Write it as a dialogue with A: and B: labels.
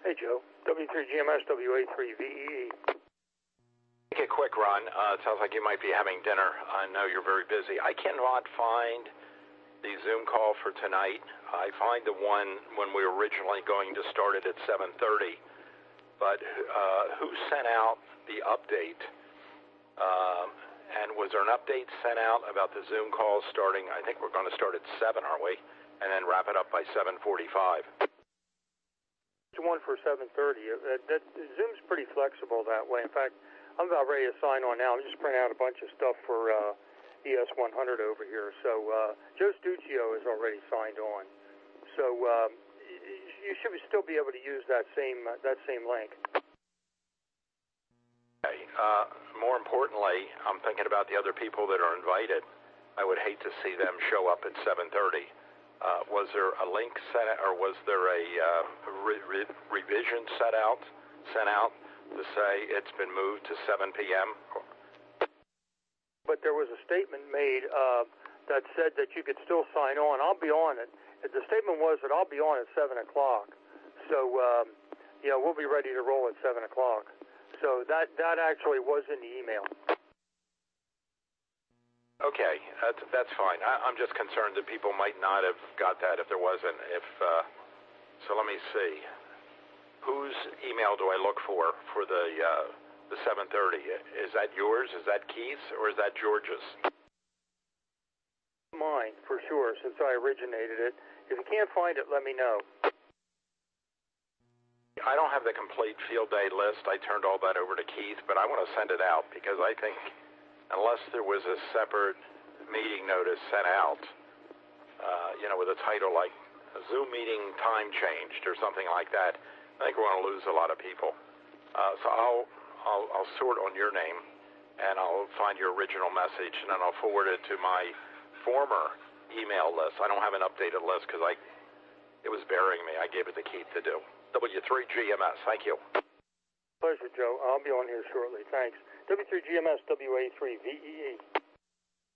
A: Hey, Joe. W3GMS, WA3VEE.
B: Make it quick, Ron. It sounds like you might be having dinner. I know you're very busy. I cannot find the Zoom call for tonight. I find the one when we were originally going to start it at 7:30. But who sent out the update? And was there an update sent out about the Zoom call starting? I think we're going to start at 7, aren't we? And then wrap it up by 7:45.
A: One for 7:30. Zoom's pretty flexible that way. In fact, I'm about ready to sign on now. I'm just printing out a bunch of stuff for ES100 over here. So Joe Stuccio is already signed on. So you should still be able to use that same link.
B: Okay. More importantly, I'm thinking about the other people that are invited. I would hate to see them show up at 7:30. Was there a link sent out, or was there a revision sent out to say it's been moved to 7 p.m.?
A: But there was a statement made that said that you could still sign on. I'll be on it. The statement was that I'll be on at 7 o'clock. So, we'll be ready to roll at 7 o'clock. So that actually was in the email.
B: Okay, that's fine. I'm just concerned that people might not have got that if there wasn't. So let me see. Whose email do I look for the 7:30? Is that yours? Is that Keith's? Or is that George's?
A: Mine, for sure, since I originated it. If you can't find it, let me know.
B: I don't have the complete field day list. I turned all that over to Keith, but I want to send it out because I think unless there was a separate meeting notice sent out, with a title like Zoom meeting time changed or something like that, I think we're going to lose a lot of people. So I'll sort on your name, and I'll find your original message, and then I'll forward it to my former email list. I don't have an updated list because it was burying me. I gave it to Keith to do. W3GMS, thank you.
A: Pleasure, Joe. I'll be on here shortly. Thanks. W3GMS, WA3VEE.